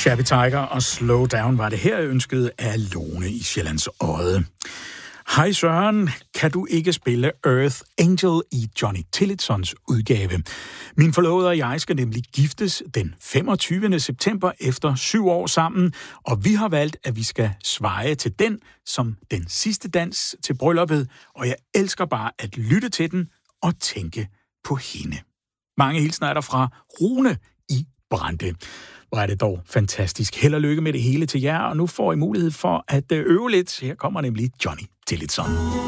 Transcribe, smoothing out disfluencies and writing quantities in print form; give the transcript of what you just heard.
Shabby Tiger og Slow Down var det her ønsket af Lone i Sjællands Odde. Hej Søren, kan du ikke spille Earth Angel i Johnny Tillitsons udgave? Min forlovede og jeg skal nemlig giftes den 25. september efter 7 år sammen, og vi har valgt, at vi skal sveje til den som den sidste dans til brylluppet, og jeg elsker bare at lytte til den og tænke på hende. Mange hilsner er der fra Rune i Brande. Hvor er det dog fantastisk. Held og lykke med det hele til jer, og nu får I mulighed for at øve lidt. Her kommer nemlig Johnny Tillitson.